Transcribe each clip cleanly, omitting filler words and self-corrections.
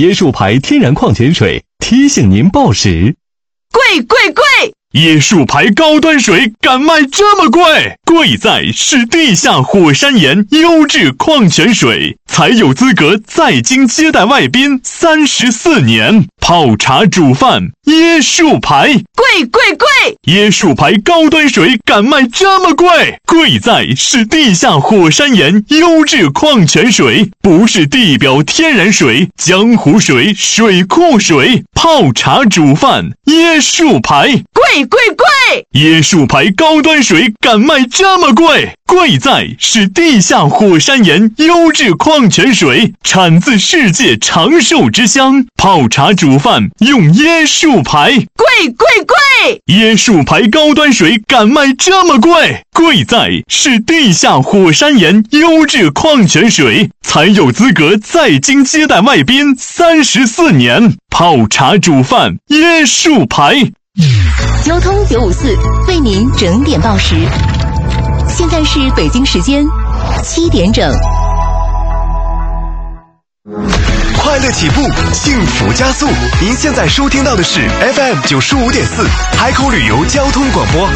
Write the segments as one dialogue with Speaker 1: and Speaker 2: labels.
Speaker 1: 椰树牌天然矿泉水提醒您报时。
Speaker 2: 贵贵贵！
Speaker 3: 椰树牌高端水敢卖这么贵？贵在是地下火山岩优质矿泉水，才有资格在京接待外宾34年。泡茶煮饭，椰树牌，
Speaker 2: 贵贵贵！
Speaker 3: 椰树牌高端水敢卖这么贵？贵在是地下火山岩优质矿泉水，不是地表天然水、江湖水、水库水。泡茶煮饭，椰树牌，
Speaker 2: 贵贵贵！
Speaker 3: 椰树牌高端水敢卖这么贵？贵在是地下火山岩优质矿泉水，产自世界长寿之乡。泡茶煮饭用椰树牌，
Speaker 2: 贵贵贵！
Speaker 3: 椰树牌高端水敢卖这么贵？贵在是地下火山岩优质矿泉水，才有资格在京接待外宾34年。泡茶煮饭，椰树牌。
Speaker 4: 交通954为您整点报时，现在是北京时间7点整。
Speaker 5: 快乐起步，幸福加速。您现在收听到的是 FM 95.4海口旅游交通广播。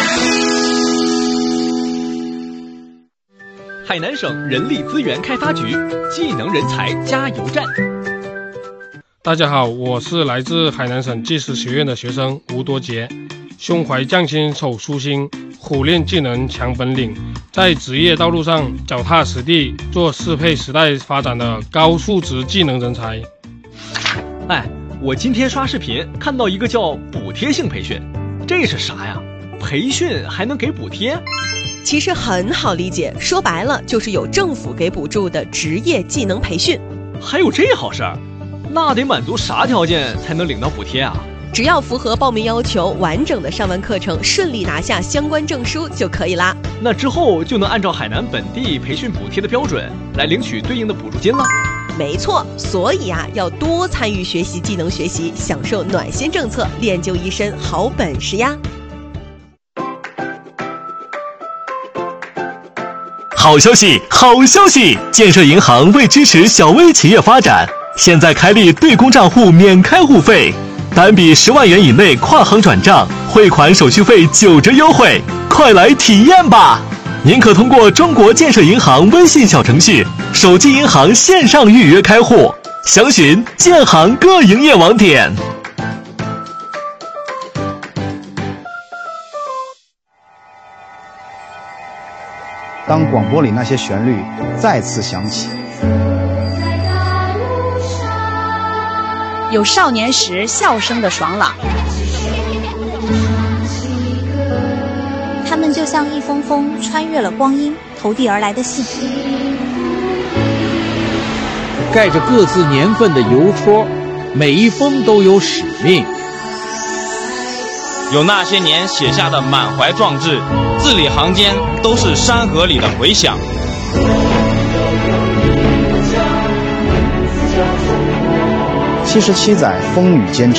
Speaker 6: 海南省人力资源开发局技能人才加油站。
Speaker 7: 大家好，我是来自海南省技师学院的学生吴多杰，胸怀匠心手粗心，苦练技能强本领，在职业道路上脚踏实地，做适配时代发展的高素质技能人才。
Speaker 6: 我今天刷视频看到一个叫补贴性培训，这是啥呀？培训还能给补贴？
Speaker 2: 其实很好理解，说白了就是有政府给补助的职业技能培训。
Speaker 6: 还有这好事儿？那得满足啥条件才能领到补贴啊？
Speaker 2: 只要符合报名要求，完整的上完课程，顺利拿下相关证书就可以啦。
Speaker 6: 那之后就能按照海南本地培训补贴的标准来领取对应的补助金了。
Speaker 2: 没错，所以要多参与学习技能学习，享受暖心政策，练就一身好本事呀。
Speaker 1: 好消息，好消息！建设银行为支持小微企业发展，现在开立对公账户免开户费，单笔10万元以内跨行转账，汇款手续费9折优惠，快来体验吧！您可通过中国建设银行微信小程序、手机银行线上预约开户，详询建行各营业网点。
Speaker 8: 当广播里那些旋律再次响起，
Speaker 9: 有少年时笑声的爽朗，
Speaker 10: 他们就像一封封穿越了光阴投递而来的信，
Speaker 11: 盖着各自年份的邮戳，每一封都有使命，
Speaker 12: 有那些年写下的满怀壮志，字里行间都是山河里的回响。
Speaker 8: 77载风雨兼程。